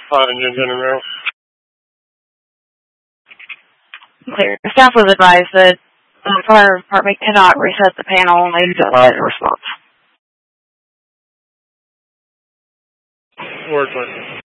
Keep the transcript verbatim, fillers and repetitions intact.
Five engines in and out. Clear. Staff was advised that the fire department cannot reset the panel and they don't get a response. Word, word.